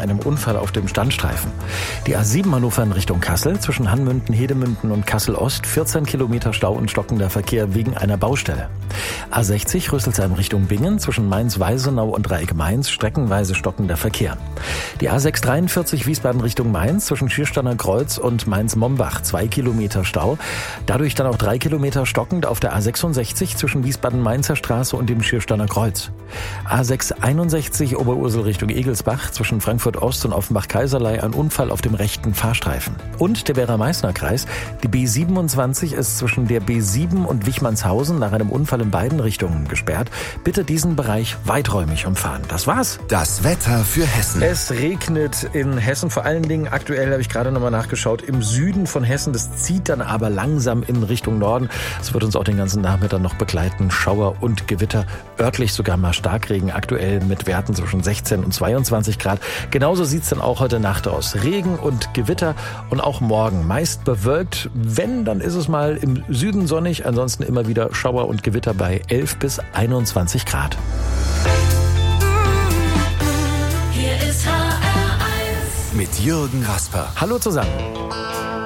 einem Unfall auf dem Standstreifen. Die A7 Hannover in Richtung Kassel, zwischen Hanmünden, Hedemünden und Kassel-Ost, 14 Kilometer Stau und stockender Verkehr wegen einer Baustelle. A60 Rüsselsheim Richtung Bingen, zwischen Mainz-Weisenau und Dreieck Mainz, streckenweise stockender Verkehr. Die A643 Wiesbaden Richtung Mainz, zwischen Schiersteiner Kreuz und Mainz-Mombach, 2 Kilometer Stau. Dadurch dann auch 3 Kilometer stockend auf der A66 zwischen Wiesbaden-Mainzer Straße und dem Schiersteiner Kreuz. A661 Oberursel Richtung Egelsbach, zwischen Frankfurt Ost und Offenbach-Kaiserlei ein Unfall auf dem rechten Fahrstreifen. Und der Werra-Meißner-Kreis, die B27 ist zwischen der B7 und Wichmannshausen nach einem Unfall in beiden Richtungen gesperrt. Bitte diesen Bereich weiträumig umfahren. Das war's. Das Wetter für Hessen. Es regnet in Hessen, vor allen Dingen aktuell, habe ich gerade nochmal nachgeschaut, im Süden von Hessen. Das zieht dann aber langsam in Richtung Norden. Es wird uns auch den ganzen Nachmittag noch begleiten. Schauer und Gewitter, örtlich sogar mal Starkregen, aktuell mit Werten zwischen 16 und 22 Grad. Genauso sieht's dann auch heute Nacht aus. Regen und Gewitter und auch morgen meist bewölkt. Wenn, dann ist es mal im Süden sonnig. Ansonsten immer wieder Schauer und Gewitter bei 11 bis 21 Grad. Hier ist HR1 Mit Jürgen Rasper. Hallo zusammen.